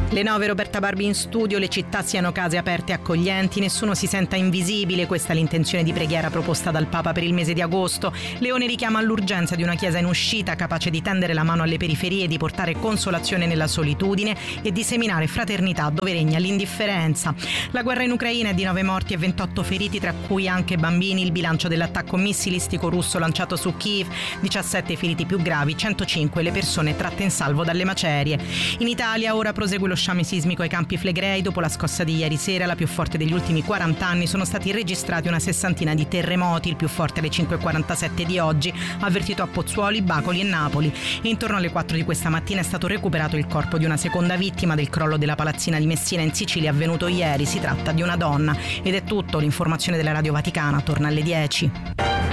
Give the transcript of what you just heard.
Le 9, Roberta Barbi in studio. Le città siano case aperte e accoglienti, nessuno si senta invisibile, questa è l'intenzione di preghiera proposta dal Papa per il mese di agosto. Leone richiama all'urgenza di una chiesa in uscita, capace di tendere la mano alle periferie, di portare consolazione nella solitudine e di seminare fraternità dove regna l'indifferenza. La guerra in Ucraina è di 9 morti e 28 feriti, tra cui anche bambini. Il bilancio dell'attacco missilistico russo lanciato su Kiev: 17 feriti più gravi, 105 le persone tratte in salvo dalle macerie. In Italia ora prosegue lo sciame sismico ai Campi Flegrei. Dopo la scossa di ieri sera, la più forte degli ultimi 40 anni, sono stati registrati una sessantina di terremoti, il più forte alle 5:47 di oggi, avvertito a Pozzuoli, Bacoli e Napoli. E intorno alle 4 di questa mattina è stato recuperato il corpo di una seconda vittima del crollo della palazzina di Messina in Sicilia avvenuto ieri. Si tratta di una donna. Ed è tutto, l'informazione della Radio Vaticana torna alle 10.